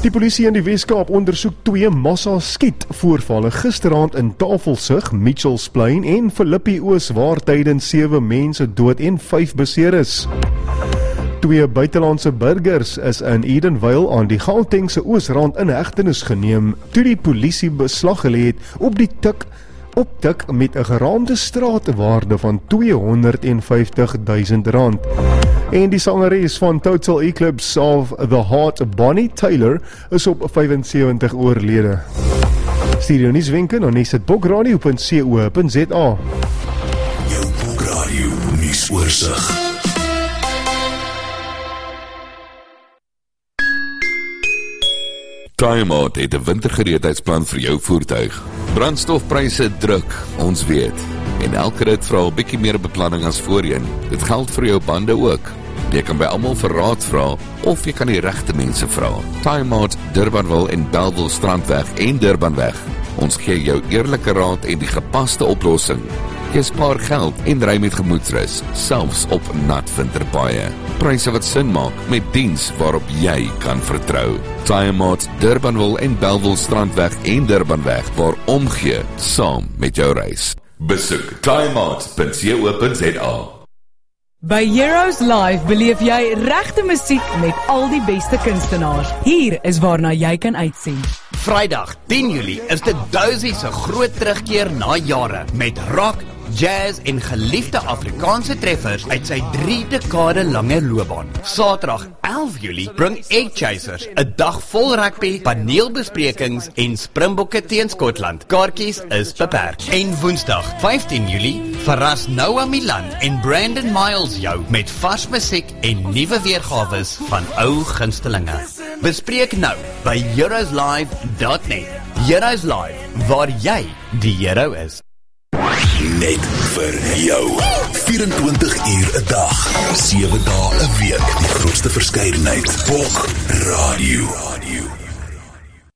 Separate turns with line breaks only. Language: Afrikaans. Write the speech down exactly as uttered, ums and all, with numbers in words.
Die polisie in die Weskaap ondersoek twee massa-skietvoorvalle gisteraand in Tafelsig, Mitchells Plain en Philippi Oos waar tydens sewe mense dood en vyf beseer is. Twee buitelandse burgers is in Edenvale aan die Gautengse Oosrand in hegtenis geneem toe die polisie beslag gelê het op die tik optik met 'n geraamde straatwaarde van tweehonderdvyftig duisend rand. En die sangeres van Total Eclipse of the Heart, Bonnie Tyler, is op vyfensewentig oorlede. Studio nuuswenke na nesitbokradio punt co punt za.
Jou Bokradio nuusoorseig.
Timeout het 'n wintergereedheidsplan vir jou voertuig. Brandstofpryse druk, ons weet. En elke rit vra 'n bietjie meer beplanning as voorheen. Dit geld vir jou bande ook. Jy kan by almal vir raad vra of jy kan die regte mense vra. Timeout, Durbanville en Bellville Strandweg en Durbanweg. Ons gee jou eerlike raad en die gepaste oplossing. Jy spaar geld en ry met gemoedsrus, selfs op nat winterpaaie. Pryse wat sin maak met diens waarop jy kan vertrou. Timeout, Durbanville en Bellville Strandweg en Durbanweg, waar omgee saam met jou reis. Besoek timeout punt co punt za.
By Heroes Live beleef jy regte musiek met al die beste kunstenaars. Hier is waarna jy kan uitsien.
Vrydag tien Julie is dit Dozy se groot terugkeer na jare met rock, jazz en geliefde Afrikaanse treffers uit sy drie dekade lange loopbaan. Saterdag elf Julie bring Egg Chasers 'n dag vol rugby, paneelbesprekings en Springbokke teen Skotland. Kaartjies is beperk. En Woensdag vyftien Julie verras Noah Milan en Brandon Miles jou met vars musiek en nuwe weergawe van ou gunstelinge. Bespreek nou by heroes live dot net. Heroes Live, waar jy die hero is.
Net vir jou. vyerentwintig uur 'n dag, sewe dae 'n week. Die grootste verskeidenheid. Bokradio.